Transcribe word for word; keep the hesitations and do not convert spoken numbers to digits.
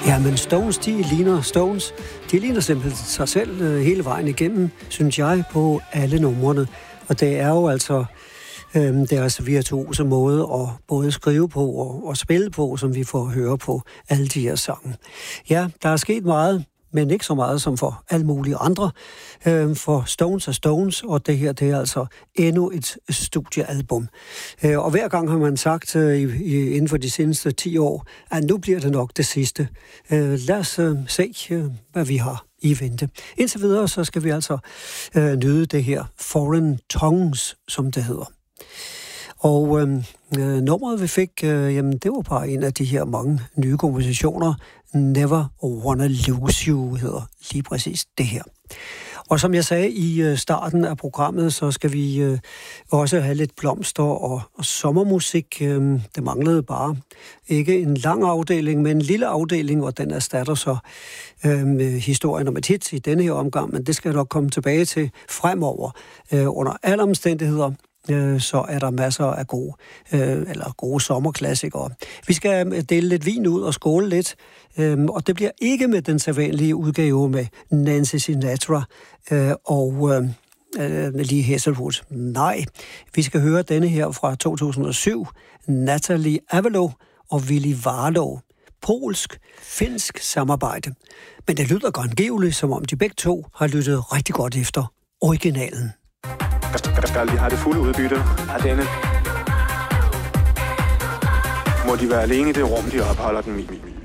Ja, men Stones, de ligner Stones. De ligner simpelthen sig selv øh, hele vejen igennem, synes jeg, på alle numrene. Og det er jo altså øh, deres virtuose måde at både skrive på og, og spille på, som vi får høre på alle de her sange. Ja, der er sket meget, men ikke så meget som for alle mulige andre. Øh, for Stones er Stones, og det her, det er altså endnu et studiealbum. Øh, og hver gang har man sagt øh, i, inden for de seneste ti år, at nu bliver det nok det sidste. Øh, lad os øh, se, øh, hvad vi har i vente. Indtil videre, så skal vi altså øh, nyde det her Foreign Tongues, som det hedder. Og øh, nummeret, vi fik, øh, jamen, det var bare en af de her mange nye kompositioner. Never Wanna Lose You hedder lige præcis det her. Og som jeg sagde i starten af programmet, så skal vi øh, også have lidt blomster og, og sommermusik. Øh, det manglede bare ikke en lang afdeling, men en lille afdeling, og den erstatter så øh, historien om et hit i denne her omgang, men det skal jeg nok komme tilbage til fremover. Øh, under alle omstændigheder, så er der masser af gode, øh, eller gode sommerklassikere. Vi skal dele lidt vin ud og skåle lidt, øh, og det bliver ikke med den sædvanlige udgave med Nancy Sinatra øh, og øh, Lee Hazelwood. Nej, vi skal høre denne her fra to tusind og syv, Natalie Avalo og Willy Warlow. Polsk-finsk samarbejde. Men det lyder grangivligt, som om de begge to har lyttet rigtig godt efter originalen. Skal de have det fulde udbytte af denne? Må de være alene i det rum, de opholder den i?